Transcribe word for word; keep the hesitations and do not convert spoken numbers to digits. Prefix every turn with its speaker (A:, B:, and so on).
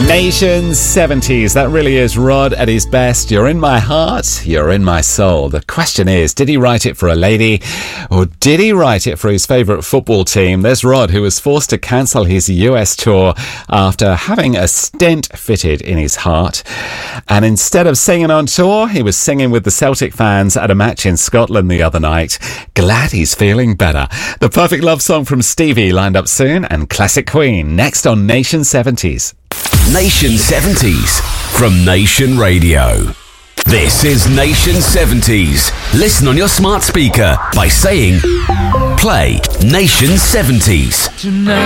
A: Nation seventies, that really is Rod at his best. You're in my heart, you're in my soul. The question is, did he write it for a lady or did he write it for his favourite football team? There's Rod, who was forced to cancel his U S tour after having a stent fitted in his heart. And instead of singing on tour, he was singing with the Celtic fans at a match in Scotland the other night. Glad he's feeling better. The perfect love song from Stevie lined up soon, and Classic Queen next on Nation seventies.
B: Nation seventies from Nation Radio. This is Nation seventies. Listen on your smart speaker by saying, play Nation seventies.
C: Tonight.